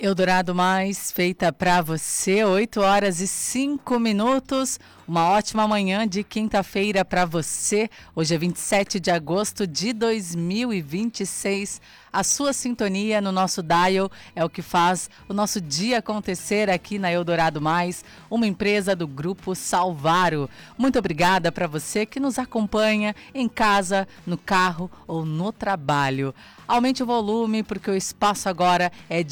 Eldorado Mais, feita para você, 8h05. Uma ótima manhã de quinta-feira para você. Hoje é 27 de agosto de 2026. A sua sintonia no nosso dial é o que faz o nosso dia acontecer aqui na Eldorado Mais, uma empresa do Grupo Salvaro. Muito obrigada para você que nos acompanha em casa, no carro ou no trabalho. Aumente o volume porque o espaço agora é